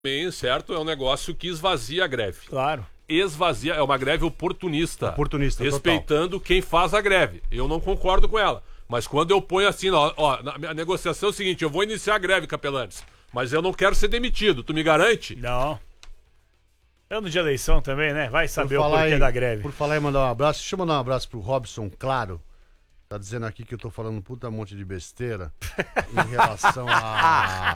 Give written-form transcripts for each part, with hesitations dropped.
Bem, certo? É um negócio que esvazia a greve. Claro. Esvazia, é uma greve oportunista. Oportunista, respeitando quem faz a greve. Eu não concordo com ela. Mas quando eu ponho assim, a negociação é o seguinte, eu vou iniciar a greve, Capelanes, mas eu não quero ser demitido. Tu me garante? Não. Ano de eleição também, né? Vai saber o porquê da greve. Por falar em mandar um abraço, deixa eu mandar um abraço pro Robson Claro. Tá dizendo aqui que eu tô falando um puta monte de besteira em relação a...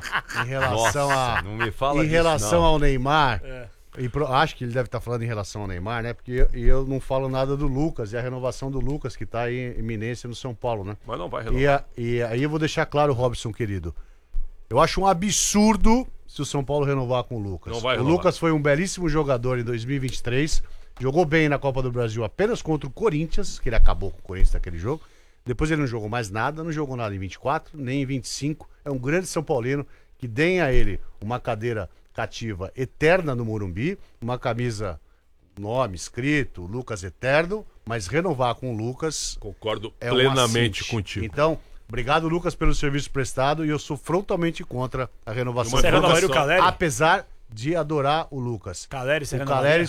Nossa, não me fala em relação disso, ao Neymar. É. Acho que ele deve estar falando em relação ao Neymar, né? Porque eu não falo nada do Lucas e a renovação do Lucas que tá aí em iminência no São Paulo, né? Mas não vai renovar. E aí eu vou deixar claro, Robson, querido. Eu acho um absurdo se o São Paulo renovar com o Lucas. Não vai o renovar. Lucas foi um belíssimo jogador em 2023. Jogou bem na Copa do Brasil apenas contra o Corinthians, que ele acabou com o Corinthians naquele jogo. Depois ele não jogou mais nada, não jogou nada em 24, nem em 25. É um grande São Paulino que deem a ele uma cadeira cativa eterna no Morumbi, uma camisa, nome escrito, Lucas Eterno, mas renovar com o Lucas... Concordo é plenamente contigo. Então, obrigado, Lucas, pelo serviço prestado e eu sou frontalmente contra a renovação Você do Lucas, renovaria o Caleri? apesar de adorar o Lucas. Caleri, você O renovaria? Caleri,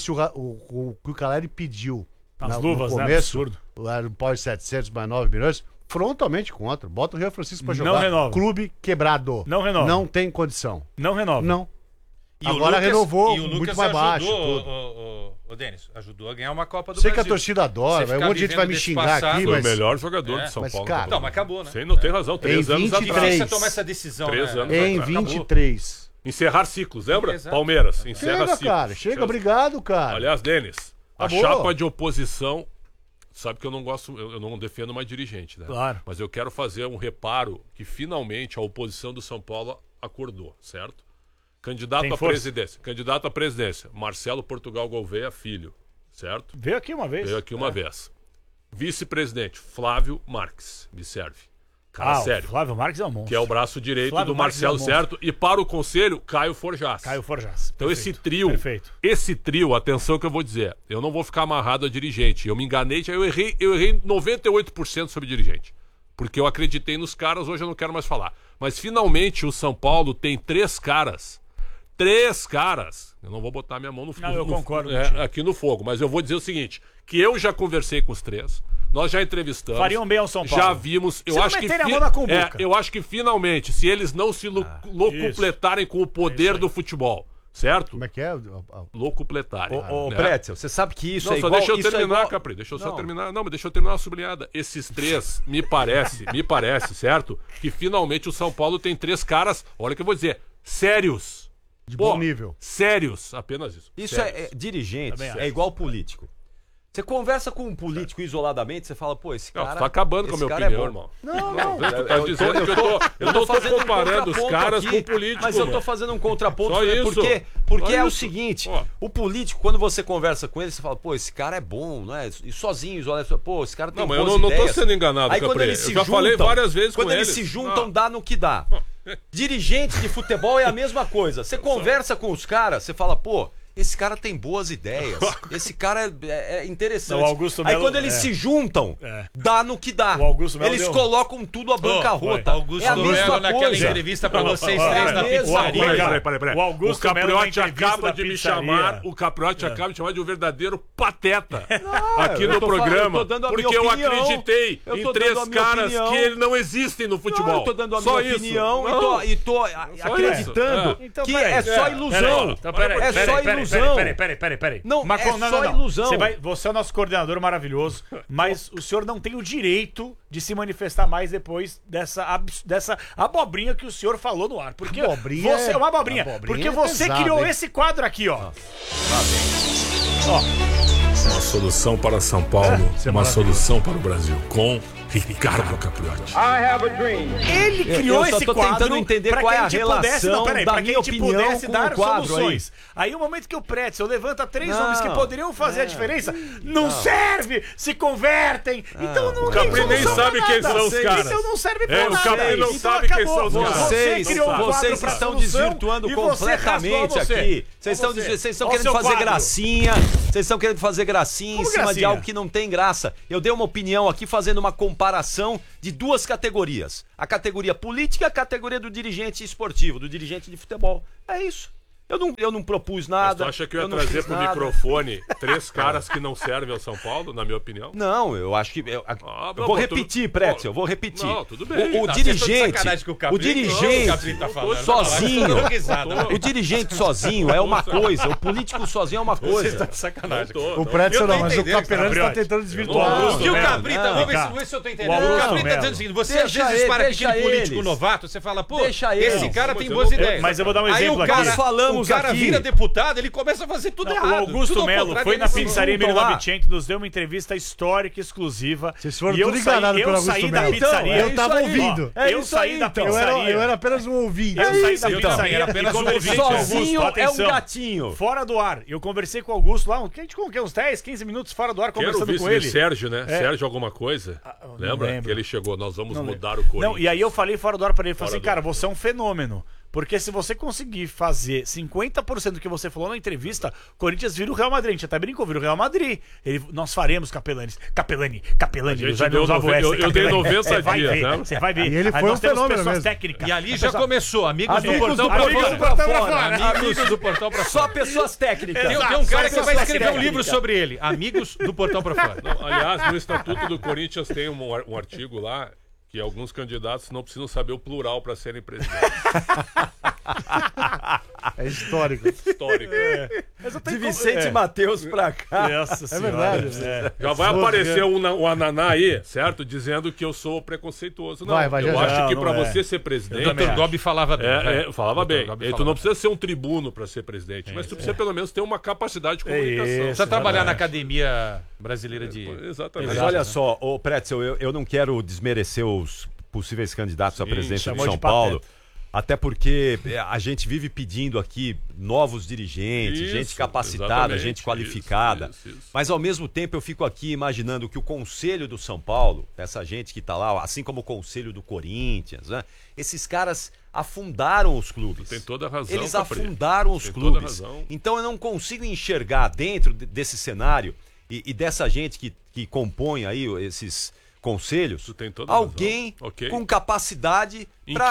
o que o Caleri pediu As luvas, no né? começo, Absurdo. o Power 700 mais 9 milhões, frontalmente contra. Bota o Rio Francisco pra Não jogar. renova. Clube quebrado. Não renova. Não tem condição. Não renova. Não. E Agora o Lucas, renovou e o muito Lucas mais baixo. ajudou, Tudo. o Denis, ajudou a ganhar uma Copa do Sei que a Brasil. torcida adora, Você vai, um ficar monte de gente vai me vivendo xingar desse aqui, Foi mas... o melhor jogador de São mas, Paulo. cara, Não, mas acabou, né? Sim, não tem razão. 3 Em anos 23. atrás. Difícil você tomar essa decisão, 3 né? anos Em Acabou. 23. Encerrar ciclos, lembra? Exato. Palmeiras, encerra Chega, ciclos. cara. Chega, obrigado, cara. Aliás, Denis, a Acabou. chapa de oposição, sabe que eu não gosto, eu não defendo mais dirigente, né? Claro. Mas eu quero fazer um reparo que finalmente a oposição do São Paulo acordou, certo? Candidato Tem à força. presidência. Candidato à presidência. Marcelo Portugal Gouveia Filho, certo? Veio aqui uma vez. Veio aqui uma vez. Vice-presidente, Flávio Marques, me serve. Cara o sério. Flávio Marques é um monstro. Que é o braço direito Flávio do Marques Marcelo, é um monstro. certo? E para o conselho, Caio Forjás. Caio Forjás. Então Perfeito. esse trio, atenção que eu vou dizer, eu não vou ficar amarrado a dirigente. Eu me enganei, eu errei 98% sobre dirigente. Porque eu acreditei nos caras, hoje eu não quero mais falar. Mas finalmente o São Paulo tem 3 caras. 3 caras. Eu não vou botar minha mão no fogo. Não, eu concordo contigo. Aqui no fogo, mas eu vou dizer o seguinte, que eu já conversei com os 3. Nós já entrevistamos. Fariam bem ao São Paulo. Já vimos. Eu Se não acho que meterem a mão na cumbuca. eu acho que finalmente, se eles não se locupletarem com o poder do futebol, certo? Como é que é? Locupletarem. Ô, né? Pretzel, você sabe que isso Não, é só igual... deixa eu isso é terminar, igual- Capri. Deixa eu só Não. terminar. Não, mas deixa eu terminar uma sublinhada. Esses 3, me parece, certo? Que finalmente o São Paulo tem 3 caras, olha o que eu vou dizer, sérios. De bom nível. Sérios, apenas isso. Isso Sérios. dirigente, Também acho. é igual político. Você conversa com um político isoladamente, você fala, pô, esse Não, cara... tu tá acabando com a esse minha cara opinião, é bom. irmão. Não. Tu tá dizendo que eu não tô fazendo um comparando os contraponto caras aqui, com políticos. Mas eu tô fazendo um contraponto Só isso. porque Só é o isso. seguinte, Ó. o político, quando você conversa com ele, você fala, pô, esse cara é bom, não é? E sozinho, isolado, pô, esse cara tem Não, mas eu boas não tô ideias. sendo enganado, Aí quando Capri. eles Eu se já juntam, falei várias vezes quando com eles eles. se juntam, Não. dá no que dá. Dirigente de futebol é a mesma coisa. Você conversa com os caras, você fala, pô, esse cara tem boas ideias. Esse cara é interessante. O Augusto Aí Melo- quando eles se juntam, dá no que dá. O Augusto Melo Eles deu- colocam tudo a bancarrota. Augusto é a Melo mesma naquela coisa. entrevista pra vocês Ó, 3 é na a mesma pizzaria. Peraí. O Augusto O Melo na Capriotti entrevista acaba da de me pizzaria. chamar. O Capriotti acaba de me chamar de um verdadeiro pateta aqui eu no tô falando, programa. eu tô dando a Porque minha eu opinião. acreditei Eu em tô 3 dando a minha caras opinião. que não existem no futebol. Não, eu tô dando a Só minha isso. opinião Não. e tô acreditando Então, que peraí. é só ilusão. Então, peraí, É só ilusão. Peraí. Não, Mas, é só ilusão. Você é o nosso coordenador maravilhoso, mas o senhor não tem o direito de se manifestar mais depois dessa abobrinha que o senhor falou no ar. Porque Abobrinha você é uma abobrinha. abobrinha Porque é você pesado, criou hein? esse quadro aqui, ó. Uma solução para São Paulo, uma solução para o Brasil. Com Ricardo Capriotti. Ele criou Eu só esse tô quadro tentando entender pra qual que é a a gente pudesse, relação pra da que a minha gente opinião pudesse com dar o quadro soluções. Aí o momento que o Pretzel levanta 3 Não, homens que poderiam fazer a diferença, não serve, se convertem. Então não O Capri tem nem solução sabe pra quem nada. são os caras. Então não serve pra É, o nada. Capri não Então sabe quem acabou. são os caras. Vocês, Você criou um quadro vocês pra estão solução desvirtuando e você completamente rasgou você. aqui. Vocês estão Ó o querendo seu fazer quadro. gracinha. Vocês estão querendo fazer gracinha em Como cima de gracinha? algo que não tem graça. Eu dei uma opinião aqui fazendo uma comparação de 2 categorias. A categoria política e a categoria do dirigente esportivo, do dirigente de futebol. É isso. Eu não propus Mas nada. tu acha que eu ia não trazer fiz pro nada. microfone 3 caras que não servem ao São Paulo, na minha opinião? Não, eu acho que. Eu não, vou pô, repetir, Pretzel, eu vou repetir. Não, tudo bem. O Não, dirigente. O O dirigente. Sozinho. Risada. O dirigente sozinho é uma coisa, o político sozinho é uma coisa. de sacanagem. O Pretzel Eu tô não, mas o entendendo, Capelani está Gabriel. tentando desvirtuar. Augusto Que o Melo. Cabrita, Não, vamos cá. ver se eu tô O entendendo. O Augusto Cabrita tá Melo. dizendo o seguinte: você Deixa às vezes ele, para deixa aquele político eles. novato, você fala, pô, Deixa esse eles. cara Mas tem eu boas vou- ideias. mas eu vou dar um Aí exemplo o cara, aqui. o Falamos cara aqui. vira deputado, ele começa a fazer tudo Não, errado. o Augusto Tudo ao Melo contrário, foi ele na se pizzaria juntam Emílio lá. Navicente, nos deu uma entrevista histórica exclusiva. Vocês foram E eu tudo saí- enganados pelo Eu Augusto saí da Melo. pizzaria. Eu tava aí. ouvindo. É Eu isso saí aí, da então. pizzaria. Eu era apenas um ouvinte. Eu saí da Eu também pizzaria era apenas e um conversei ouvinte. com o Augusto. Sozinho é um Atenção. gatinho. Fora do ar. Eu conversei com o Augusto lá, uns 10, 15 minutos fora do ar, Quero conversando ouvir com esse ele. Sérgio, né? É. Sérgio alguma coisa. não Lembra? lembro. Que ele chegou, nós vamos Não mudar lembro. o Corinthians. Não, e aí eu falei fora do ar pra ele, falei Fora assim, do cara, ar. você é um fenômeno. Porque se você conseguir fazer 50% do que você falou na entrevista, Corinthians vira o Real Madrid. A gente até brincou, vira o Real Madrid. Nós faremos Capelani, A gente já deu usava o 90 S, eu dei Capelani. 90 Você vai dias, ver, né? Você vai ver. E ele Aí foi nós um temos fenômeno pessoas mesmo. técnicas. E ali já começou, amigos do Amigos Portão do pra Portão fora. pra fora. Amigos do Portão pra Só fora. pessoas técnicas. Tem um cara que vai escrever um técnicas. livro sobre ele. Amigos do Portão pra fora. Não, aliás, no Estatuto do Corinthians tem um artigo lá que alguns candidatos não precisam saber o plural para serem presidentes. É histórico. Histórico. De Vicente Mateus pra cá. Nossa É verdade. Já vai aparecer o Ananá aí, certo? Dizendo que eu sou preconceituoso. Não, Vai, eu já, acho já. que Não, para não você é. ser O presidente... também Dr. acho. Gobi falava bem. falava Dr. bem. Gobi E tu falava não precisa ser um tribuno para ser presidente, mas tu precisa pelo menos ter uma capacidade de comunicação. isso. Precisa trabalhar na Academia Brasileira de... Exatamente. Mas olha só, ô Pretzel, eu não quero desmerecer os possíveis candidatos à presidência de chamou São de Paulo. pateta. Até porque a gente vive pedindo aqui novos dirigentes, Isso, gente capacitada, exatamente, gente qualificada. isso. Mas ao mesmo tempo eu fico aqui imaginando que o Conselho do São Paulo, essa gente que tá lá, assim como o Conselho do Corinthians, né? Esses caras afundaram os clubes. Tem toda a razão, Eles Capri. afundaram os Tem toda a clubes. razão. Então eu não consigo enxergar dentro desse cenário e dessa gente que compõe aí esses conselhos, Tu tem toda a alguém razão. Ok. com capacidade Em para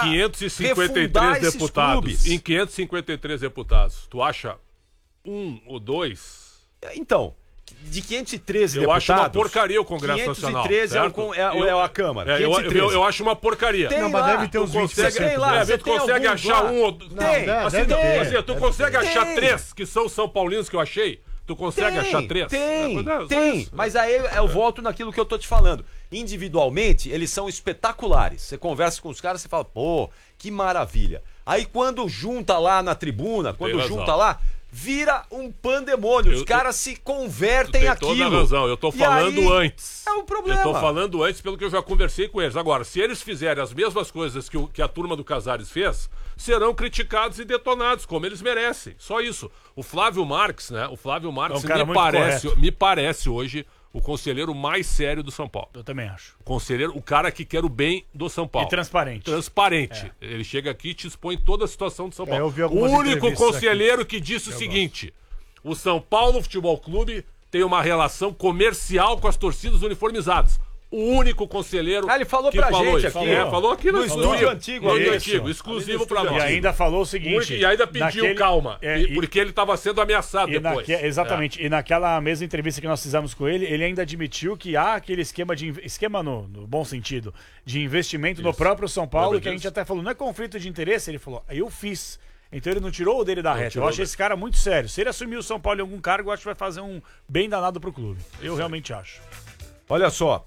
553 deputados, em 553 deputados, tu acha um ou dois? Então, de 513 Eu deputados... acho uma porcaria o Congresso Nacional. 513 é, certo? é a Câmara. Eu 513. acho uma porcaria. Tem Não, mas lá, deve ter uns Tu 20%. consegue, Tem lá, você tu tem consegue alguns achar lá. um ou Tem, assim, deve não, ter. assim, tu consegue achar Tem. 3 que são São Paulinos que eu achei? Tu consegue achar 3? Tem. Mas aí eu volto naquilo que eu tô te falando. Individualmente, eles são espetaculares. Você conversa com os caras, você fala, pô, que maravilha. Aí quando junta lá na tribuna, quando razão. junta lá, vira um pandemônio. Os Eu- caras se Tu convertem tem aquilo. toda a razão. Eu tô E falando aí, antes. É um problema. Eu tô falando antes pelo que eu já conversei com eles. Agora, se eles fizerem as mesmas coisas que a turma do Casares fez, serão criticados e detonados, como eles merecem. Só isso. O Flávio Marques, né? O Flávio Marques É um cara muito correto. me parece hoje o conselheiro mais sério do São Paulo. Eu também acho. O cara que quer o bem do São Paulo. E transparente. Transparente. Ele chega aqui e te expõe toda a situação do São Paulo. eu vi O algumas único entrevistas conselheiro que disse o seguinte: o São Paulo Futebol Clube tem uma relação comercial com as torcidas uniformizadas. O único conselheiro Ele falou que pra falou gente isso. aqui. Falou aqui no estúdio antigo, No isso. antigo, exclusivo pra E nós. ainda falou o seguinte... E ainda pediu naquele- calma, É, e- porque ele estava sendo ameaçado E depois. exatamente. E naquela mesma entrevista que nós fizemos com ele, ele ainda admitiu que há aquele esquema esquema no bom sentido, de investimento no próprio São Paulo, Lembra que a gente disso? até falou, não é conflito de interesse, ele falou, eu fiz. Então ele não tirou o dele da reta. Eu tirou acho esse cara muito sério. Se ele assumir o São Paulo em algum cargo, eu acho que vai fazer um bem danado pro clube. Eu realmente acho. Olha só,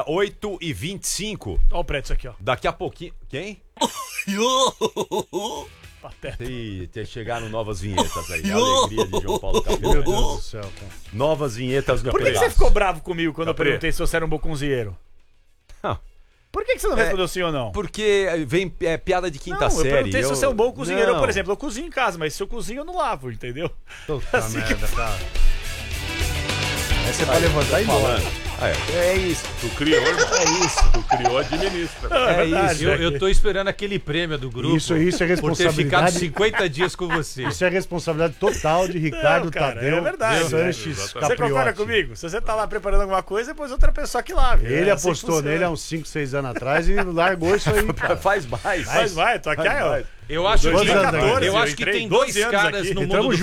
8h25. Olha o prédio aqui, ó. Daqui a pouquinho. Quem? Pateta. Chegaram novas vinhetas aí. A alegria de João Paulo Meu Capelani. Deus do céu, cara. Novas vinhetas no Por que você pedaço. ficou bravo comigo quando eu Capri. perguntei se você era um bom cozinheiro? Não, Por que você não respondeu sim ou não? porque vem piada de quinta Não, série. eu perguntei se você é um bom cozinheiro. Eu, Não. por exemplo, eu cozinho em casa, mas se eu cozinho, eu não lavo, entendeu? Puta merda, cara. Essa é pra levantar e ir embora. Falando. É isso. Tu criou, irmão. É isso. Tu criou, administra. É verdade, isso. né? Eu tô esperando aquele prêmio do grupo. Isso é Por ter ficado responsabilidade. 50 dias com você. Isso é responsabilidade total de Ricardo Não, cara, Tadeu é verdade, Sanches né? Você concorda Capriotti. comigo? Se você tá lá preparando alguma coisa, depois outra pessoa que lave. Ele É assim que apostou funciona. nele há uns 5, 6 anos atrás e largou isso aí, cara. Faz mais. Mas vai, tô aqui, ó. Eu acho, Quantos anos, eu né? acho que entrei tem 12 dois anos caras aqui. no mundo Entramos do